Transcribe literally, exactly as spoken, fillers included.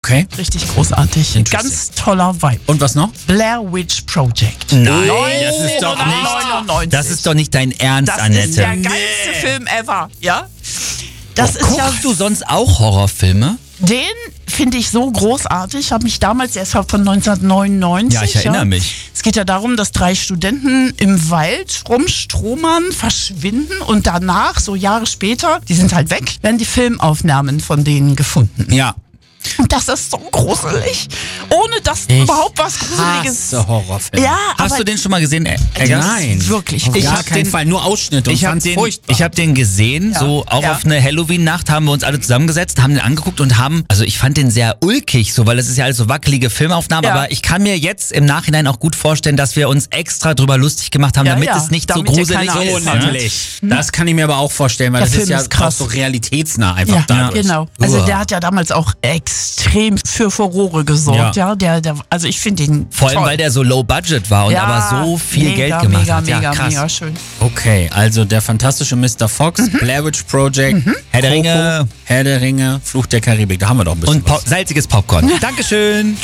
Okay. Richtig großartig. Ganz toller Vibe. Und was noch? Blair Witch Project. Nein, das ist doch nicht, neunzehnhundertneunundneunzig. das ist doch nicht dein Ernst, Das Annette. ist der geilste Film ever, ja? Das ist ja, Guckst du sonst auch Horrorfilme? den finde ich so großartig. Ich habe mich damals, der ist halt von neunzehnhundertneunundneunzig. Ja, ich erinnere mich. Es geht ja darum, dass drei Studenten im Wald rumstromern, verschwinden und danach, so Jahre später, die sind halt weg, werden die Filmaufnahmen von denen gefunden. Ja. Und das ist so gruselig. Ohne dass Ich überhaupt was Gruseliges. hasse Horrorfilme. Ja, Hast aber du den schon mal gesehen, Ä- das Eggers? Nein. ist wirklich Auf ich gar hab keinen den- Fall. Nur Ausschnitte und Ich habe fand's den, furchtbar. ich hab den gesehen, Ja. so auch Ja. auf eine Halloween-Nacht haben wir uns alle zusammengesetzt, haben den angeguckt und haben, also ich fand den sehr ulkig, so, weil es ist ja alles so wackelige Filmaufnahmen, Ja. aber ich kann mir jetzt im Nachhinein auch gut vorstellen, dass wir uns extra drüber lustig gemacht haben, Ja, damit ja, es nicht damit so ihr gruselig keine ist. Angst ne? habt. nämlich. Das kann ich mir aber auch vorstellen, weil Der das Film ist ja ist krass. auch so realitätsnah einfach Ja, dadurch. genau. Also Uah. der hat ja damals auch extrem für Furore gesorgt, ja. Ja. Der, der, also ich finde ihn Vor allem, toll. weil der so low budget war und ja, aber so viel mega, Geld gemacht mega, hat. Ja, Mega, krass. mega schön. Okay, also der fantastische Mister Fox, Blair Witch Project, Herr der Coco, Ringe Herr der Ringe, Fluch der Karibik. Da haben wir doch ein bisschen und po was. salziges Popcorn. Dankeschön.